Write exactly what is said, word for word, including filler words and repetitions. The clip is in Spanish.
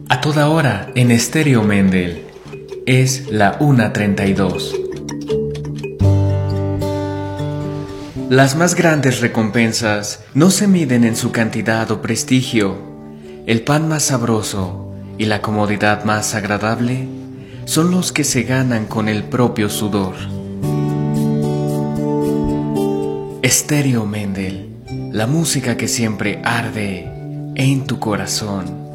A toda hora en Estéreo Mendel. Es la una treinta y dos. Las más grandes recompensas no se miden en su cantidad o prestigio. El pan más sabroso y la comodidad más agradable son los que se ganan con el propio sudor. Estéreo Mendel, la música que siempre arde en tu corazón.